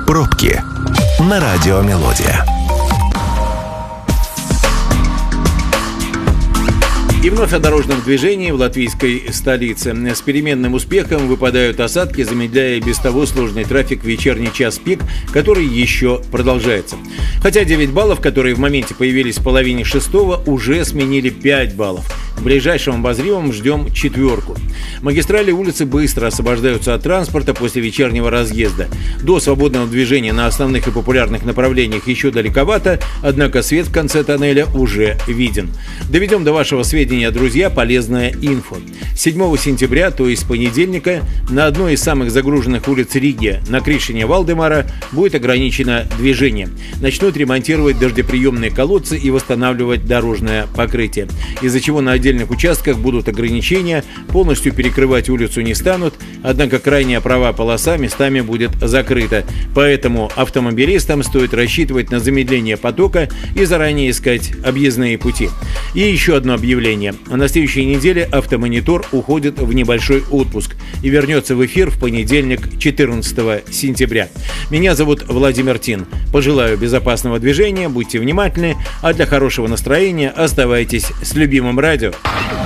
Пробки на радио «Мелодия». И вновь о дорожном движении в латвийской столице. С переменным успехом выпадают осадки, замедляя и без того сложный трафик в вечерний час пик, который еще продолжается. Хотя 9 баллов, которые в моменте появились в половине шестого, уже сменили 5 баллов. В ближайшем обозримом ждем 4. Магистрали улицы быстро освобождаются от транспорта после вечернего разъезда. До свободного движения на основных и популярных направлениях еще далековато, однако свет в конце тоннеля уже виден. Доведем до вашего сведения, друзья, полезная инфо. 7 сентября, то есть с понедельника, на одной из самых загруженных улиц Риги, на Кришине Валдемара, будет ограничено движение. Начнут ремонтировать дождеприемные колодцы и восстанавливать дорожное покрытие, из-за чего на отдельных участках будут ограничения, полностью перекрывать улицу не станут, однако крайняя правая полоса местами будет закрыта. Поэтому автомобилистам стоит рассчитывать на замедление потока и заранее искать объездные пути. И еще одно объявление. На следующей неделе «Автомонитор» уходит в небольшой отпуск и вернется в эфир в понедельник, 14 сентября. Меня зовут Владимир Тин. Пожелаю безопасного движения, будьте внимательны, а для хорошего настроения оставайтесь с любимым радио.